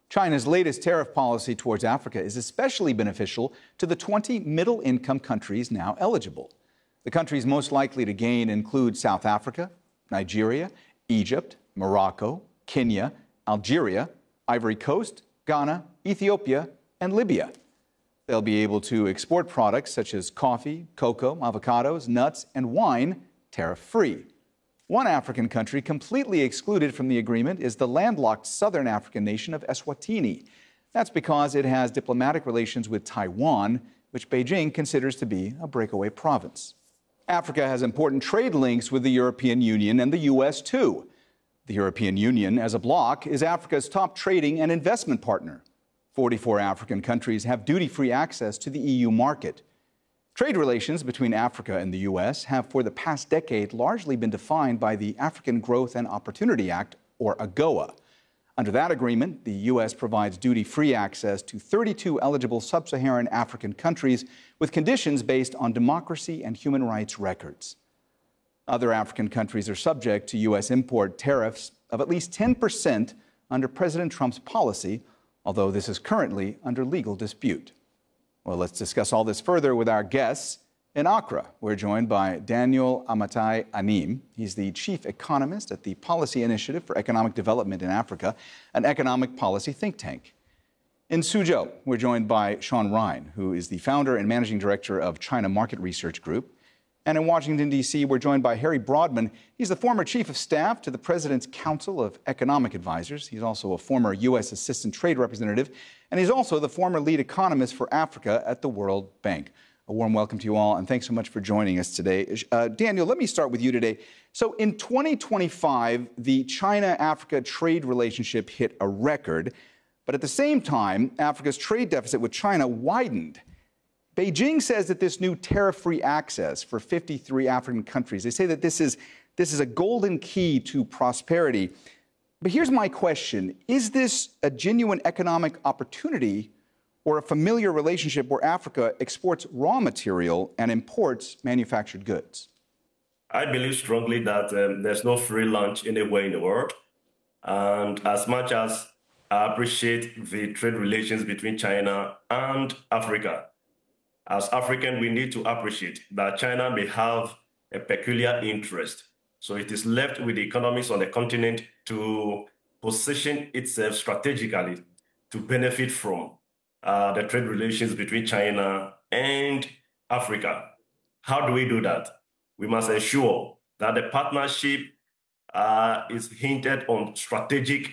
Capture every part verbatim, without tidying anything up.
China's latest tariff policy towards Africa is especially beneficial to the twenty middle-income countries now eligible. The countries most likely to gain include South Africa, Nigeria, Egypt, Morocco, Kenya, Algeria, Ivory Coast, Ghana, Ethiopia, and Libya. They'll be able to export products such as coffee, cocoa, avocados, nuts, and wine tariff-free. One African country completely excluded from the agreement is the landlocked southern African nation of Eswatini. That's because it has diplomatic relations with Taiwan, which Beijing considers to be a breakaway province. Africa has important trade links with the European Union and the U S, too. The European Union, as a bloc, is Africa's top trading and investment partner. forty-four African countries have duty-free access to the E U market. Trade relations between Africa and the U S have for the past decade largely been defined by the African Growth and Opportunity Act, or AGOA. Under that agreement, the U S provides duty-free access to thirty-two eligible sub-Saharan African countries with conditions based on democracy and human rights records. Other African countries are subject to U S import tariffs of at least ten percent under President Trump's policy, although this is currently under legal dispute. Well, let's discuss all this further with our guests. In Accra, we're joined by Daniel Amatai Anim. He's the chief economist at the Policy Initiative for Economic Development in Africa, an economic policy think tank. In Suzhou, we're joined by Sean Ryan, who is the founder and managing director of China Market Research Group. And in Washington, D C, we're joined by Harry Broadman. He's the former chief of staff to the President's Council of Economic Advisors. He's also a former U S Assistant Trade Representative, and he's also the former lead economist for Africa at the World Bank. A warm welcome to you all, and thanks so much for joining us today. Uh, Daniel, let me start with you today. So in twenty twenty-five, the China-Africa trade relationship hit a record, but at the same time, Africa's trade deficit with China widened. Beijing says that this new tariff-free access for fifty-three African countries, they say that this is, this is a golden key to prosperity. But here's my question. Is this a genuine economic opportunity or a familiar relationship where Africa exports raw material and imports manufactured goods? I believe strongly that um, there's no free lunch anywhere in the world. And as much as I appreciate the trade relations between China and Africa, as African, we need to appreciate that China may have a peculiar interest. So it is left with the economies on the continent to position itself strategically to benefit from uh, the trade relations between China and Africa. How do we do that? We must ensure that the partnership uh, is hinted on strategic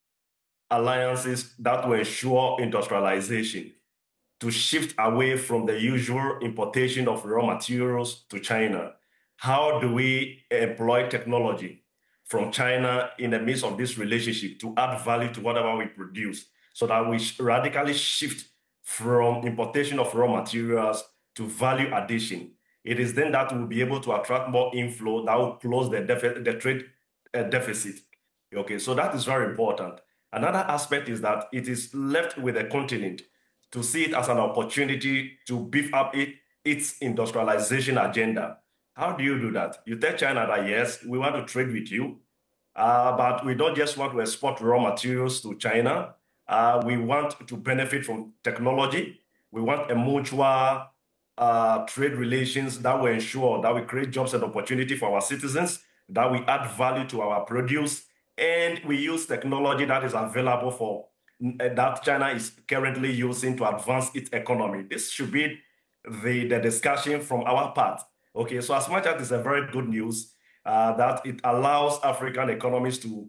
alliances that will ensure industrialization, to shift away from the usual importation of raw materials to China. How do we employ technology from China in the midst of this relationship to add value to whatever we produce so that we radically shift from importation of raw materials to value addition? It is then that we'll be able to attract more inflow that will close the, defi- the trade uh, deficit. Okay, so that is very important. Another aspect is that it is left with the continent to see it as an opportunity to beef up it, its industrialization agenda. How do you do that? You tell China that, yes, we want to trade with you, uh, but we don't just want to export raw materials to China. Uh, we want to benefit from technology. We want a mutual uh, trade relations that will ensure that we create jobs and opportunity for our citizens, that we add value to our produce, and we use technology that is available for that China is currently using to advance its economy. This should be the, the discussion from our part. Okay, so as much as it's a very good news uh, that it allows African economies to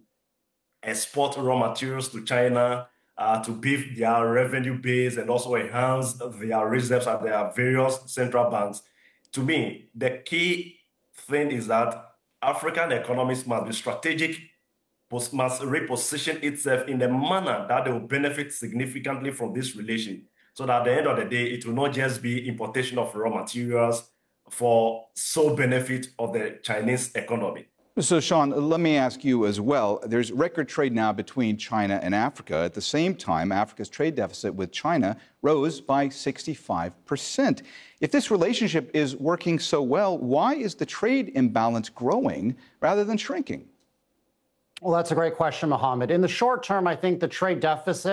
export raw materials to China, uh, to beef their revenue base and also enhance their reserves at their various central banks. To me, the key thing is that African economies must be strategic, must reposition itself in a manner that they will benefit significantly from this relation, so that at the end of the day, it will not just be importation of raw materials for sole benefit of the Chinese economy. So, Sean, let me ask you as well. There's record trade now between China and Africa. At the same time, Africa's trade deficit with China rose by sixty-five percent. If this relationship is working so well, why is the trade imbalance growing rather than shrinking? Well, that's a great question, Mohammed. In the short term, I think the trade deficit